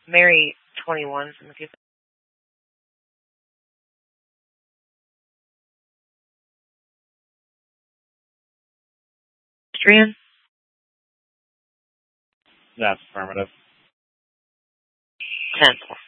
Mary 21 from the Cooper. Adrian? That's affirmative. 10.